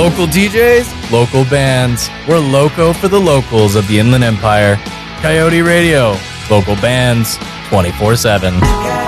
Local DJs, local bands. We're loco for the locals of the Inland Empire. Coyote Radio, local bands, 24/7.